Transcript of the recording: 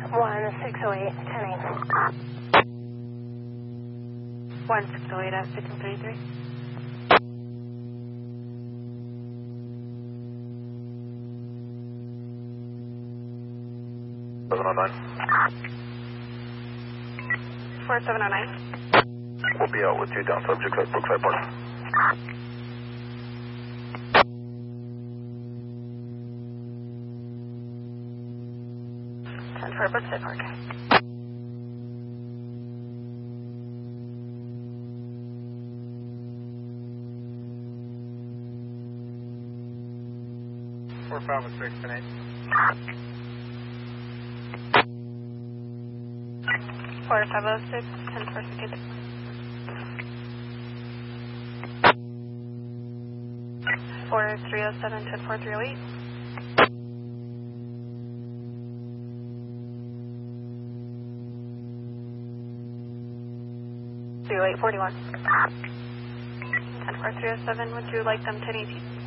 1608, 10-8. 1608 at 1533. For 709. We'll be out with you down subject at Brookside Park. For Brookside Park. Four, 5, 6, and 8. 4506, 10 for second. 4307, 10 for 308. 3841. 10 for 307, would you like them 1018?